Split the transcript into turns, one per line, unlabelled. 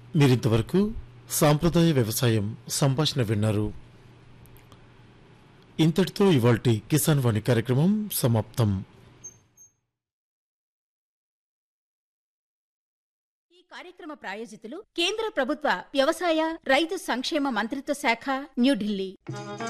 మీరింతవరకు సాంప్రదాయ వ్యవసాయం సంభాషణ విన్నారు. ఇంతటితో ఇవాల్టి కిసాన్ వాణి కార్యక్రమం సమాప్తం.
ఈ కార్యక్రమ ప్రాయోజితులు కేంద్ర ప్రభుత్వ వ్యవసాయ రైతు సంక్షేమ మంత్రిత్వ శాఖ, న్యూఢిల్లీ.